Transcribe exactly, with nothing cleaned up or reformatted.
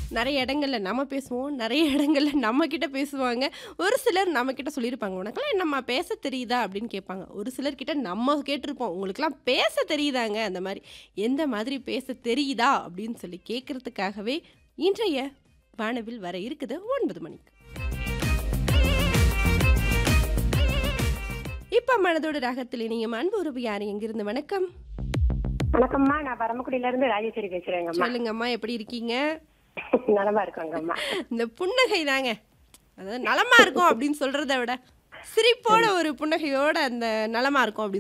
நெறைய இடங்கள்ல நம்ம பேசுவோம். நெறைய இடங்கள்ல நம்ம கிட்ட பேசுவாங்க. ஒரு சிலர் நம்ம கிட்ட சொல்லியிருப்பாங்க. "உனக்கெல்லாம் என்னம்மா பேச தெரியுதா?" அப்படின்னு கேட்பாங்க. ஒரு சிலர் கிட்ட நம்ம கேட்டிருப்போம். "உங்களுக்கெல்லாம் பேச தெரியுதாங்க?" அந்த மாரி. எந்த மாதிரி பேச தெரியுதா? அப்படின்னு சொல்லி கேட்கறதுக்காகவே இன்றைய வானவில் வர இருக்குது ஒன்பது மணிக்கு. இப்ப மனதோட ராகத்தில் இணையும் அன்பு உறவு யாரு? எங்கிருந்து? வணக்கம். வணக்கம்மா. நான் பரமக்குடியில இருந்து ராஜேஸ்வரி பேசுறேங்கம்மா. சொல்லுங்கம்மா. எப்படி இருக்கீங்க? நலமா இருக்கோங்கம்மா. இந்த புன்னகை தாங்க. அதாவது நலமா இருக்கும் அப்படின்னு சொல்றத விட, சிரிப்போட ஒரு புன்னகையோட அந்த நலமா இருக்கும் அப்படின்னு